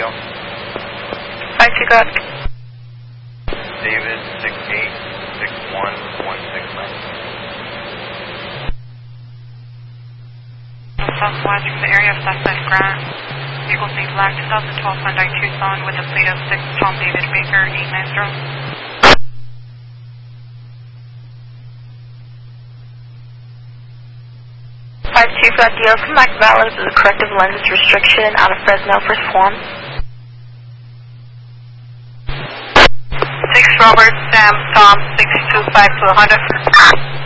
Deal. 52, go ahead. David 6861169. Southwest from the area of Southside Grant. Vehicle C Black 2012 Hyundai Tucson with a fleet of 6 Tom David Baker 890. 52 for that deal. Come back valid with a corrective lenses restriction out of Fresno first form. 6 Robert Sam Tom 6252 Honda.